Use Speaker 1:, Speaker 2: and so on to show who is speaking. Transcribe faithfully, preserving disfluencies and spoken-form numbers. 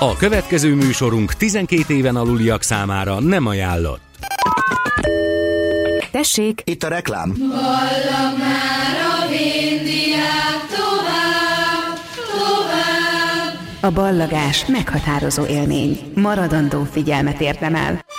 Speaker 1: A következő műsorunk tizenkét éven aluliak számára nem ajánlott.
Speaker 2: Tessék!
Speaker 3: Itt a reklám.
Speaker 4: Ballag már a vindiák tovább, tovább.
Speaker 2: A ballagás meghatározó élmény. Maradandó figyelmet érdemel.